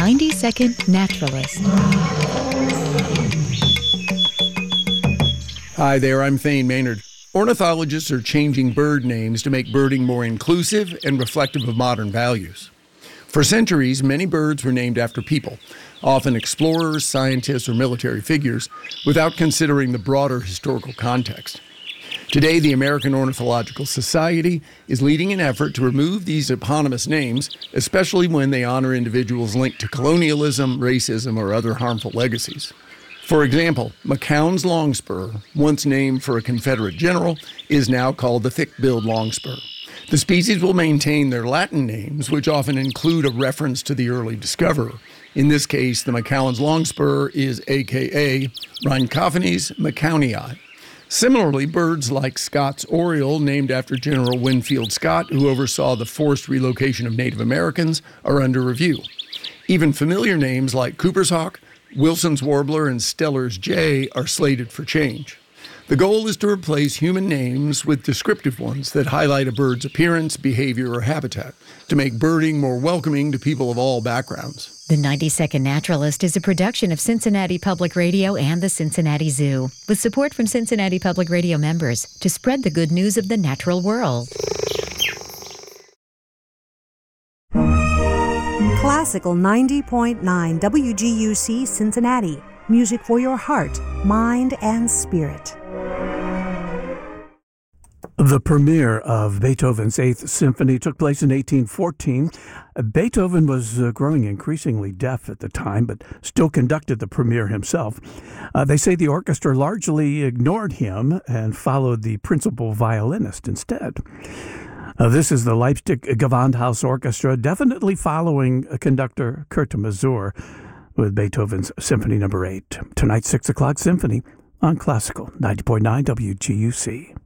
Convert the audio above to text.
90-Second Naturalist. Hi there, I'm Thane Maynard. Ornithologists are changing bird names to make birding more inclusive and reflective of modern values. For centuries, many birds were named after people, often explorers, scientists, or military figures, without considering the broader historical context. Today, the American Ornithological Society is leading an effort to remove these eponymous names, especially when they honor individuals linked to colonialism, racism, or other harmful legacies. For example, McCown's longspur, once named for a Confederate general, is now called the thick-billed longspur. The species will maintain their Latin names, which often include a reference to the early discoverer. In this case, the McCown's longspur is a.k.a. Rhynchophanes mccownii. Similarly, birds like Scott's oriole, named after General Winfield Scott, who oversaw the forced relocation of Native Americans, are under review. Even familiar names like Cooper's hawk, Wilson's warbler, and Steller's jay are slated for change. The goal is to replace human names with descriptive ones that highlight a bird's appearance, behavior, or habitat, to make birding more welcoming to people of all backgrounds. The 90-Second Naturalist is a production of Cincinnati Public Radio and the Cincinnati Zoo, with support from Cincinnati Public Radio members to spread the good news of the natural world. Classical 90.9 WGUC Cincinnati. Music for your heart, mind, and spirit. The premiere of Beethoven's Eighth Symphony took place in 1814. Beethoven was growing increasingly deaf at the time, but still conducted the premiere himself. They say the orchestra largely ignored him and followed the principal violinist instead. This is the Leipzig Gewandhaus Orchestra, definitely following conductor Kurt Masur with Beethoven's Symphony No. 8. Tonight's 6 o'clock symphony on Classical 90.9 WGUC.